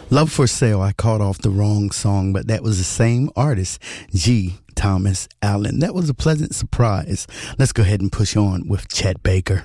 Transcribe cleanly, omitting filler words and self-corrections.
Love for Sale, I caught off the wrong song, but that was the same artist, G. Thomas Allen. That was a pleasant surprise. Let's go ahead and push on with Chet Baker.